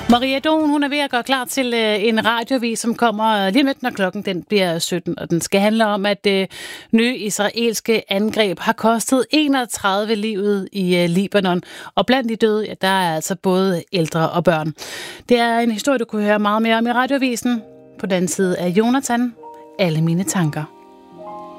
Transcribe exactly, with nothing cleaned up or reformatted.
Maria Don, hun er ved at gøre klar til øh, en radiovis, som kommer lige midt, når klokken den bliver sytten. Og den skal handle om, at øh, nye israelske angreb har kostet enogtredive livet i øh, Libanon. Og blandt de døde, ja, der er altså både ældre og børn. Det er en historie, du kunne høre meget mere om i radiovisen. På den side af Jonathan, alle mine tanker.